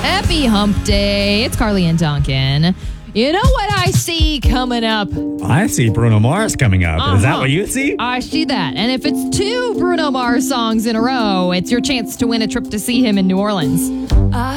Happy Hump Day. It's Carly and Duncan. You know what I see coming up? I see Bruno Mars coming up. Is that what you see? I see that. And if it's 2 Bruno Mars songs in a row, it's your chance to win a trip to see him in New Orleans.